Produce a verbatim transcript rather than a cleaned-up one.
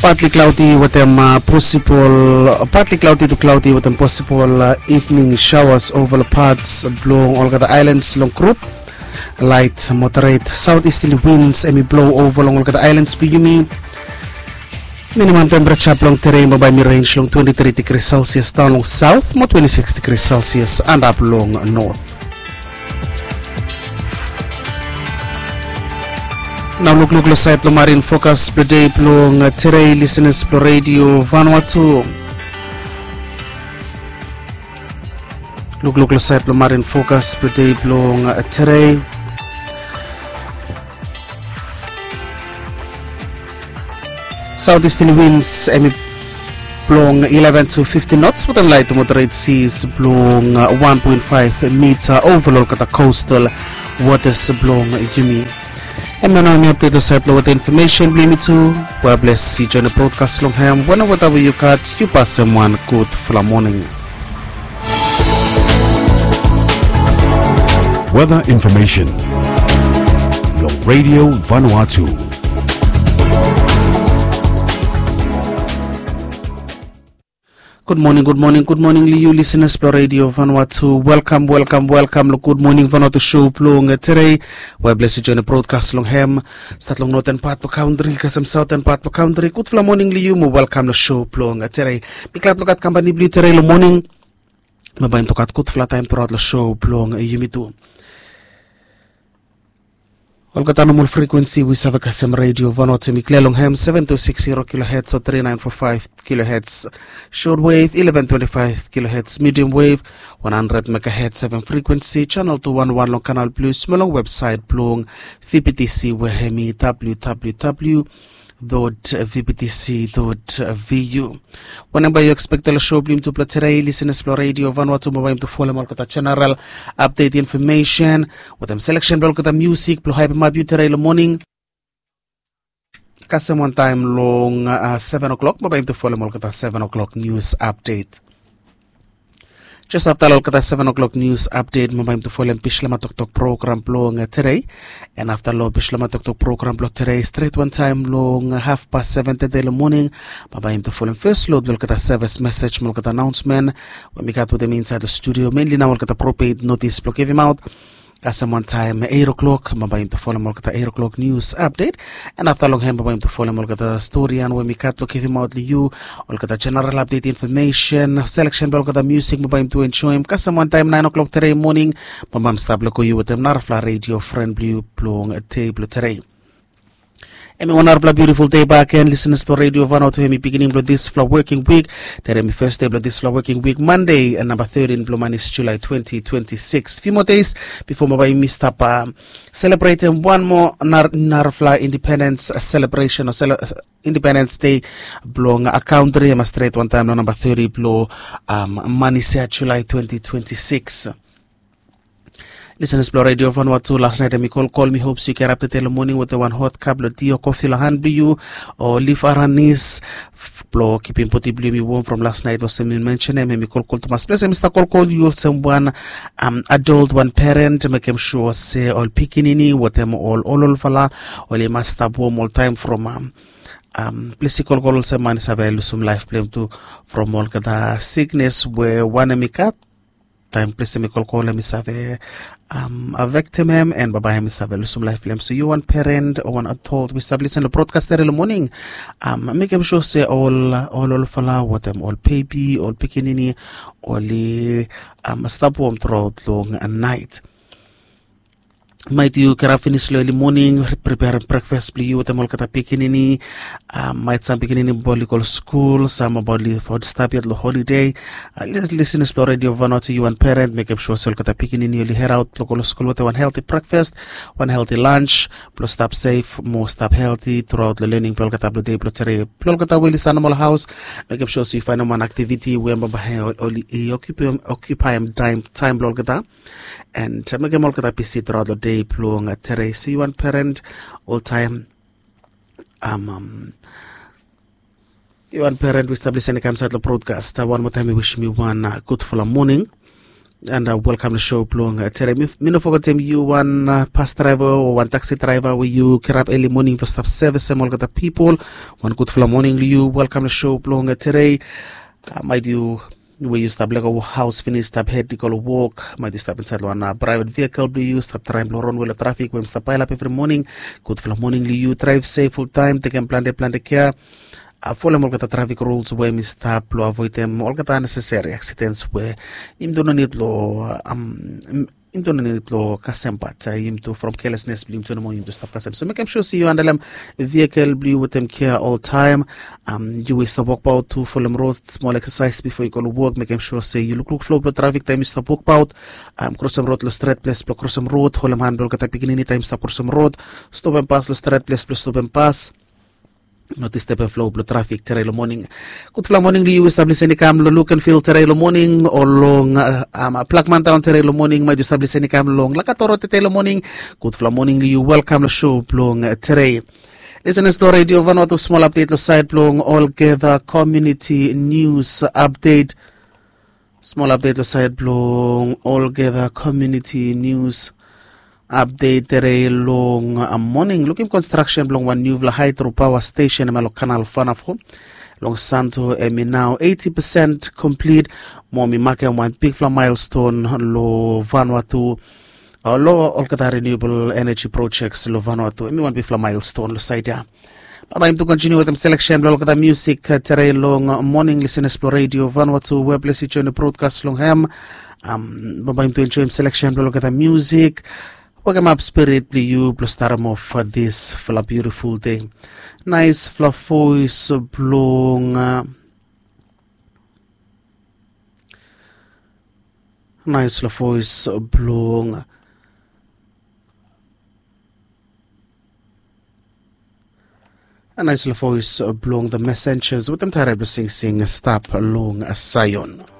Partly cloudy with them uh, possible, uh, partly cloudy to cloudy with them possible uh, evening showers over the parts blowing all the islands long group. Light, moderate, southeasterly winds and may blow over along all the islands. Piyumi. Minimum temperature along terrain by me range long twenty-three degrees Celsius down long south, more twenty-six degrees Celsius and up long north. Now look look side lo marine focus per day plong terrain listeners per radio Vanuatu. Look look side lo marine focus per day plong terrain. Southeasterly winds and blowing eleven to fifteen knots with a light to moderate seas blowing one point five meter overlook at the coastal waters blowing Yumi. And now I'm update yourself with the information blame it to well bless see join the broadcast long ham when whatever you cut you pass someone good for the morning. Weather information. Long Radio Vanuatu. Good morning, good morning, good morning, you listeners per radio Vanuatu. Welcome, welcome, welcome. Good morning, Vanuatu show plong today. Where bless you join the broadcast long ham. Start long northern part of country, kasam southern part of country. Good for morning, you mo welcome the show plong today. Biklap look at company blue today lo morning. Mabaim to kat good flat time throughout the show plong yumitu. Olgatanumul frequency we have a Kasem radio Vanuatu Miklelong ham seven two six zero kilohertz or three nine four five kilohertz. Shortwave eleven twenty-five kilohertz. Medium wave one hundred megahertz seven frequency. Channel two one one long canal plus. Melong website blong V P T C wehemi w w w dot v p t c dot v u. Whenever you expect the show blim to play today, listeners for radio Vanuatu mobile to follow Malkata general update information with them selection block the music blow hype my beauty in the morning. Kasem one time long uh, seven o'clock mobile to follow Malkata seven o'clock news update. Just after Malkata seven o'clock news update, mabay to follow Pishlama Tok Tok program long today. And after lo Pishlama Tok Tok program long today, straight one time long half past seven today in the morning. Mabay to follow first load Malkata service message, Malkata announcement. When we got with them inside the studio, mainly now Malkata propagate notice block give him out. Kasam one time eight o'clock, mabayim to follow Malkata eight o'clock news update. And after long ham, mabayim to follow Malkata story and when we cut to give him out the you, Malkata general update information, selection Malkata music, mabayim to enjoy him. Kasam one time nine o'clock today morning, mabam stablo you with them Narfla radio friend blue plong a table today. And one of a beautiful day back and listeners for Radio Vanuatu me beginning of this floor working week. That me first day of this floor working week Monday and number thirteen Blomanis July twenty twenty-six. Few more days before my missed up um, celebrating one more Nar Narfla Independence uh, celebration or cele Independence Day blowing a country I'm straight one time no number thirty blow um Manisa July twenty twenty-six. Listeners, Blow Radio Vanuatu. Last night, I call call me. Hopes you get up the morning with the one hot cup of tea or coffee, la hand you or leave aranis. Blow keeping potty blue me warm from last night. Was some mention him. Me call call to my place. Mister Call call you someone um adult one parent. Make him sure say all pickinini what them all all all fala or he must stop warm all time from um. Um, please call call also man have some life blame to from all the sickness where one me cat. Time please me call call me save um a victim and baba him save some life flame. So you one parent or one adult we establish in the broadcast in the morning. Um make him sure say all all all fala what them all baby all pickinini all um stop warm throughout long and night. Might you can finish early morning, prepare breakfast, play with the Molkata Pikinini, um, might some beginning Bolical school, some about for the start of the holiday. Uh, let's listen to Radio Vanuatu, you and parent, make sure Solkata Pikinini, you head out, local school with one healthy breakfast, one healthy lunch, plus stop safe, more stop healthy throughout the learning, Plolkata Blue Day, Plotere, Plolkata Willis Animal House, make sure you find one activity where you occupy occupy time, time, Plolkata, and make a Molkata P C throughout the day. Plong at Terrace, so you want parent all time. Um, um, you want parent we establish any comes at the broadcast. Uh, one more time, we wish me one uh, good full morning. And uh, welcome to the show, Plong. Uh, today, me no forget you one uh, bus driver or one taxi driver where you get up early morning plus stop service and all the people. One good flow morning to you. Welcome to the show, Plong. Uh, today, uh, might you where you stop like a house finish, stop head to go walk, might you stop inside one uh, private vehicle, do you stop trying to run with the traffic, when stop pile up every morning. Good flow morning to you. Drive safe full time, take and plan the plan the care. Uh, follow all the traffic rules where we stop to avoid them all the unnecessary accidents where you don't need law um you don't need law kasempat you to from carelessness blame to no more you to stop kasem. So make sure see you under them vehicle blue with them care all time. Um you will stop walk out to follow road small exercise before you go to work. Make sure say you look look flow the traffic time you stop walk out um cross some road lo straight place block cross some road hold them handle kata beginning time stop cross some road stop and pass lo straight place plus stop and pass. Not step and flow blue traffic terreno morning. Good flow morning you establish any cam look and feel terreno morning or long uh, um Plagman town terreno morning might establish any cam long Lakatoro terreno morning. Good flow morning you welcome the show plong uh, terray. Listen explore radio Vanuatu small update the side plong all gather community news update. Small update the side plong all gather community news update tere long uh, morning looking construction long one new hydro power station malo canal fanafo long santo emi now eighty percent complete momi make one big fla milestone lo Vanuatu uh, lo olkata renewable energy projects lo Vanuatu emi one big fla milestone lo saida. I'm to continue with them selection lo olkata music uh, tere long uh, morning listen explore radio Vanuatu web let's join the broadcast long ham um I'm to enjoy selection lo olkata music. Welcome up spirit to you plus start off for this for a beautiful day. Nice fluff voice blowing uh, nice fluff voice blowing a nice fluff voice blowing the messengers with them terrible sing sing stop along a Zion.